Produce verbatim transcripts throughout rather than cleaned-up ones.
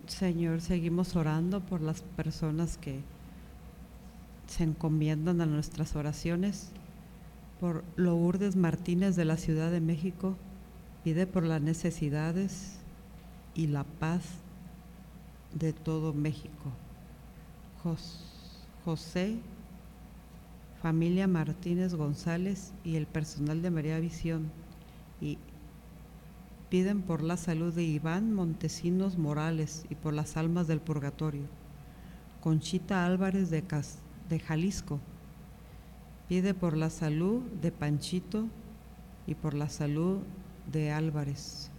Señor, seguimos orando por las personas que se encomiendan a nuestras oraciones. Por Lourdes Martínez de la Ciudad de México, pide por las necesidades y la paz de todo México. Jos, José, familia Martínez González y el personal de María Visión, y piden por la salud de Iván Montesinos Morales y por las almas del purgatorio. Conchita Álvarez de, Cas, de Jalisco pide por la salud de Panchito y por la salud de Álvarez.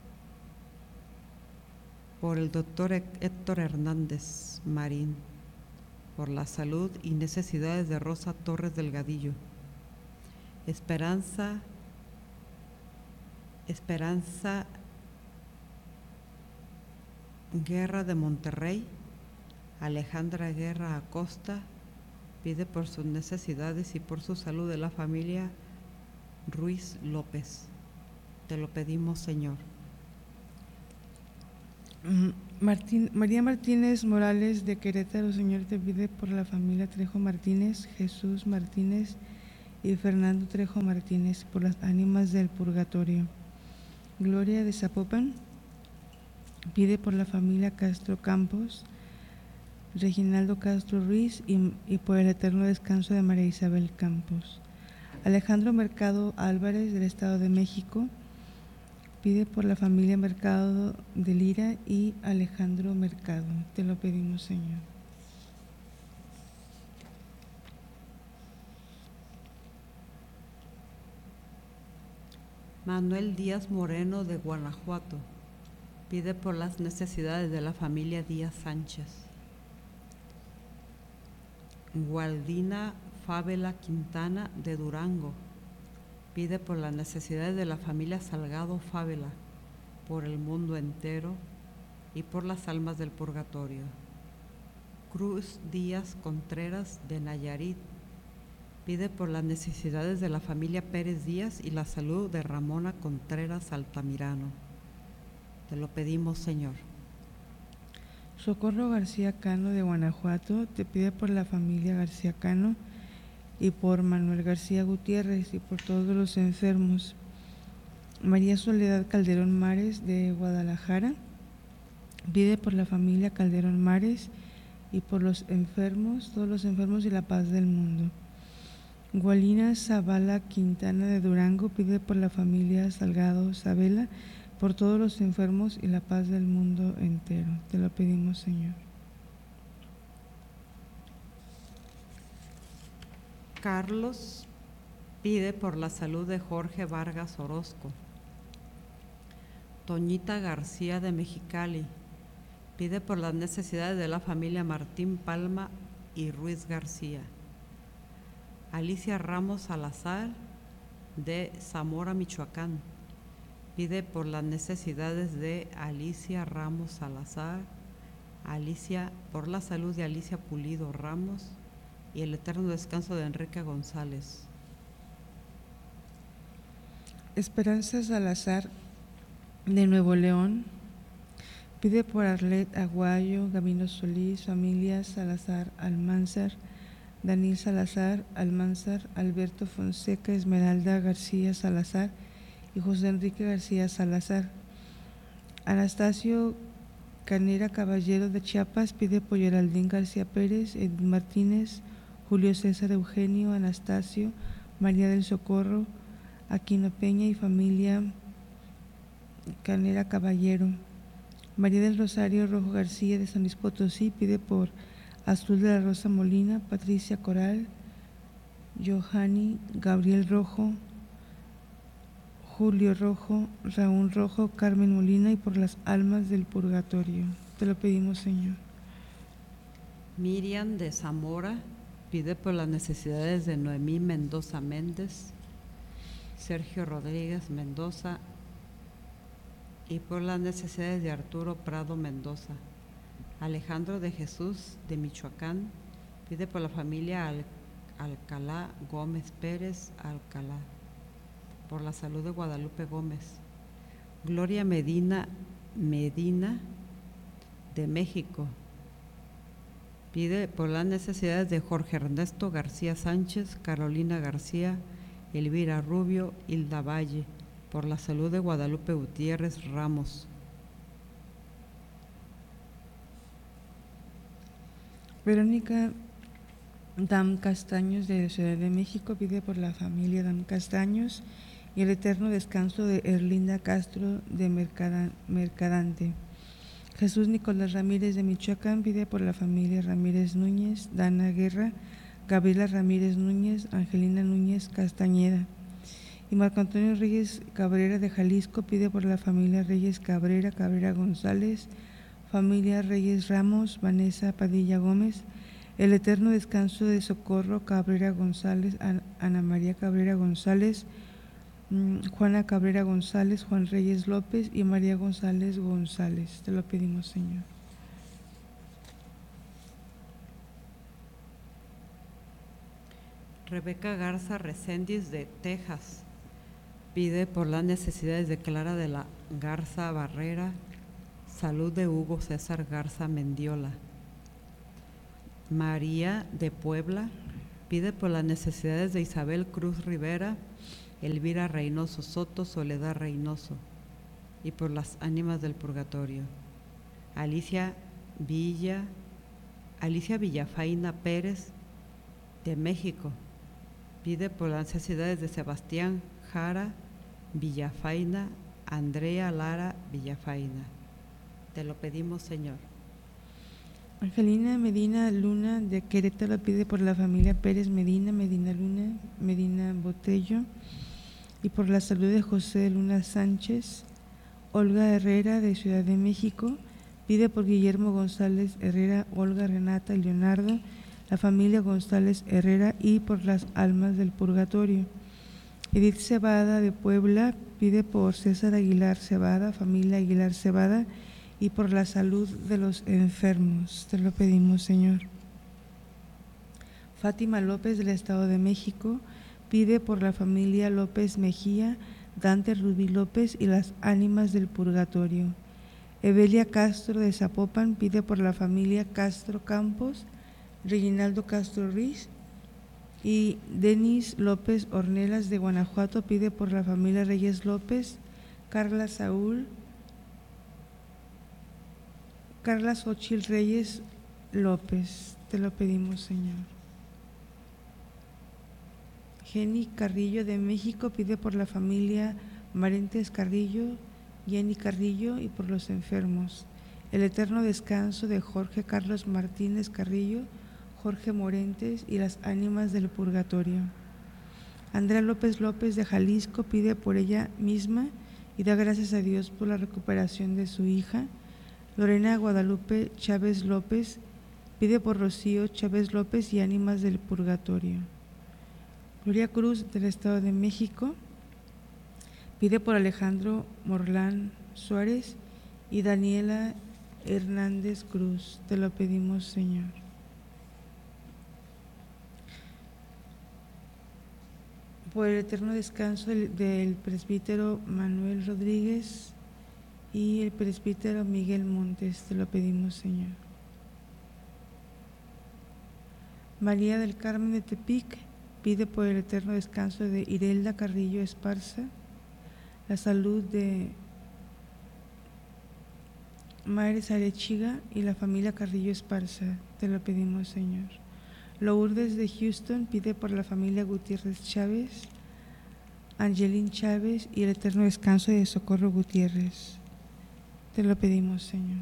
Por el doctor Héctor Hernández Marín, por la salud y necesidades de Rosa Torres Delgadillo. Esperanza, Esperanza Guerra de Monterrey, Alejandra Guerra Acosta, pide por sus necesidades y por su salud de la familia Ruiz López. Te lo pedimos, Señor. Martín, María Martínez Morales de Querétaro, Señor, te pide por la familia Trejo Martínez, Jesús Martínez y Fernando Trejo Martínez, por las ánimas del purgatorio. Gloria de Zapopan pide por la familia Castro Campos, Reginaldo Castro Ruiz y, y por el eterno descanso de María Isabel Campos. Alejandro Mercado Álvarez del Estado de México pide por la familia Mercado de Lira y Alejandro Mercado. Te lo pedimos, Señor. Manuel Díaz Moreno de Guanajuato pide por las necesidades de la familia Díaz Sánchez. Gualdina Fábela Quintana de Durango pide por las necesidades de la familia Salgado Fábela, por el mundo entero y por las almas del purgatorio. Cruz Díaz Contreras de Nayarit pide por las necesidades de la familia Pérez Díaz y la salud de Ramona Contreras Altamirano. Te lo pedimos, Señor. Socorro García Cano de Guanajuato te pide por la familia García Cano y por Manuel García Gutiérrez y por todos los enfermos. María Soledad Calderón Mares de Guadalajara pide por la familia Calderón Mares y por los enfermos, todos los enfermos y la paz del mundo. Gualina Zavala Quintana de Durango pide por la familia Salgado Sabela, por todos los enfermos y la paz del mundo entero. Te lo pedimos, Señor. Carlos pide por la salud de Jorge Vargas Orozco. Toñita García de Mexicali pide por las necesidades de la familia Martín Palma y Ruiz García. Alicia Ramos Salazar de Zamora, Michoacán, pide por las necesidades de Alicia Ramos Salazar, Alicia, por la salud de Alicia Pulido Ramos y el eterno descanso de Enrique González. Esperanza Salazar de Nuevo León pide por Arlet Aguayo, Gabino Solís, familia Salazar Almanzar, Daniel Salazar Almanzar, Alberto Fonseca, Esmeralda García Salazar y José Enrique García Salazar. Anastasio Canera Caballero de Chiapas pide por Geraldín García Pérez, Edith Martínez, Julio César Eugenio, Anastasio, María del Socorro, Aquino Peña y familia Canera Caballero. María del Rosario Rojo García de San Luis Potosí pide por Azul de la Rosa Molina, Patricia Coral, Johanny Gabriel Rojo, Julio Rojo, Raúl Rojo, Carmen Molina y por las almas del purgatorio. Te lo pedimos, Señor. Miriam de Zamora pide por las necesidades de Noemí Mendoza Méndez, Sergio Rodríguez Mendoza y por las necesidades de Arturo Prado Mendoza. Alejandro de Jesús de Michoacán pide por la familia Al- Alcalá Gómez Pérez Alcalá, por la salud de Guadalupe Gómez. Gloria Medina Medina de México. Pide por las necesidades de Jorge Ernesto García Sánchez, Carolina García, Elvira Rubio, Hilda Valle, por la salud de Guadalupe Gutiérrez Ramos. Verónica Dam Castaños de Ciudad de México pide por la familia Dam Castaños y el eterno descanso de Erlinda Castro de Mercada, Mercadante. Jesús Nicolás Ramírez de Michoacán pide por la familia Ramírez Núñez, Dana Guerra, Gabriela Ramírez Núñez, Angelina Núñez Castañeda. Y Marco Antonio Reyes Cabrera de Jalisco pide por la familia Reyes Cabrera, Cabrera González, familia Reyes Ramos, Vanessa Padilla Gómez, el eterno descanso de Socorro Cabrera González, Ana María Cabrera González, Juana Cabrera González, Juan Reyes López y María González González. Te lo pedimos, Señor. Rebeca Garza Reséndiz de Texas pide por las necesidades de Clara de la Garza Barrera, salud de Hugo César Garza Mendiola. María de Puebla pide por las necesidades de Isabel Cruz Rivera, Elvira Reynoso Soto, Soledad Reynoso, y por las ánimas del purgatorio. Alicia Villa, Alicia Villafaina Pérez de México pide por las necesidades de Sebastián Jara Villafaina, Andrea Lara Villafaina. Te lo pedimos, Señor. Angelina Medina Luna de Querétaro pide por la familia Pérez Medina, Medina Luna, Medina Botello y por la salud de José Luna Sánchez. Olga Herrera de Ciudad de México pide por Guillermo González Herrera, Olga, Renata y Leonardo, la familia González Herrera y por las almas del purgatorio. Edith Cebada de Puebla pide por César Aguilar Cebada, familia Aguilar Cebada y por la salud de los enfermos. Te lo pedimos, Señor. Fátima López del Estado de México pide por la familia López Mejía, Dante Rubí López y las ánimas del purgatorio. Evelia Castro de Zapopan pide por la familia Castro Campos, Reginaldo Castro Ruiz y Denis López Ornelas de Guanajuato pide por la familia Reyes López, Carla Saúl, Carla Xochil Reyes López. Te lo pedimos, Señor. Jenny Carrillo de México pide por la familia Marentes Carrillo, Jenny Carrillo y por los enfermos. El eterno descanso de Jorge Carlos Martínez Carrillo, Jorge Morentes y las ánimas del purgatorio. Andrea López López de Jalisco pide por ella misma y da gracias a Dios por la recuperación de su hija. Lorena Guadalupe Chávez López pide por Rocío Chávez López y ánimas del purgatorio. Gloria Cruz del Estado de México pide por Alejandro Morlán Suárez y Daniela Hernández Cruz. Te lo pedimos, Señor. Por el eterno descanso del, del presbítero Manuel Rodríguez y el presbítero Miguel Montes, te lo pedimos, Señor. María del Carmen de Tepic pide por el eterno descanso de Irelda Carrillo Esparza, la salud de Mares Arechiga y la familia Carrillo Esparza, te lo pedimos, Señor. Lourdes de Houston pide por la familia Gutiérrez Chávez, Angelín Chávez y el eterno descanso de Socorro Gutiérrez. Te lo pedimos, Señor.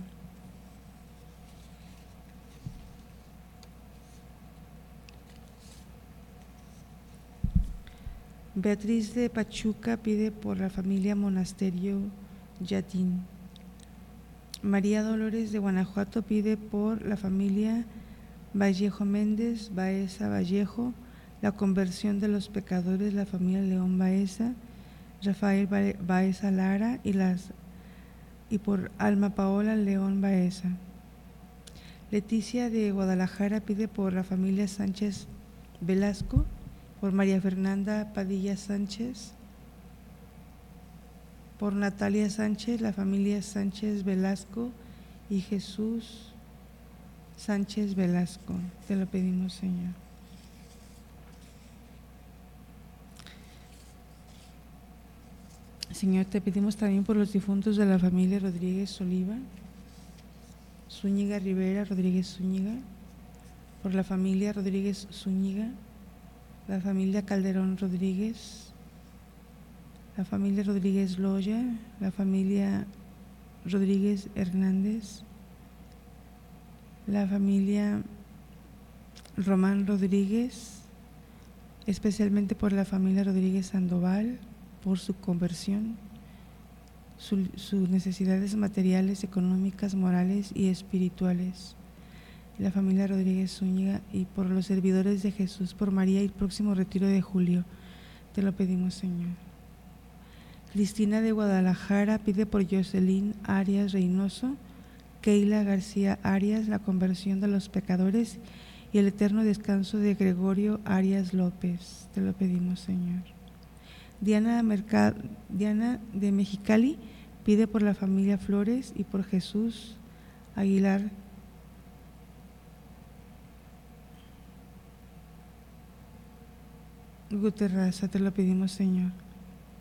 Beatriz de Pachuca pide por la familia Monasterio Yatín. María Dolores de Guanajuato pide por la familia Vallejo Méndez, Baeza Vallejo, la conversión de los pecadores, la familia León Baeza, Rafael Baeza Lara y, las, y por Alma Paola León Baeza. Leticia de Guadalajara pide por la familia Sánchez Velasco, por María Fernanda Padilla Sánchez, por Natalia Sánchez, la familia Sánchez Velasco y Jesús Sánchez Velasco. Te lo pedimos, Señor. Señor, te pedimos también por los difuntos de la familia Rodríguez Oliva, Zúñiga Rivera, Rodríguez Zúñiga, por la familia Rodríguez Zúñiga, la familia Calderón Rodríguez, la familia Rodríguez Loya, la familia Rodríguez Hernández, la familia Román Rodríguez, especialmente por la familia Rodríguez Sandoval, por su conversión, su, sus necesidades materiales, económicas, morales y espirituales. La familia Rodríguez Zúñiga y por los servidores de Jesús, por María y el próximo retiro de julio. Te lo pedimos, Señor. Cristina de Guadalajara pide por Jocelyn Arias Reynoso, Keila García Arias, la conversión de los pecadores y el eterno descanso de Gregorio Arias López. Te lo pedimos, Señor. Diana, Mercado, Diana de Mexicali pide por la familia Flores y por Jesús Aguilar Guterraza. Te lo pedimos, Señor.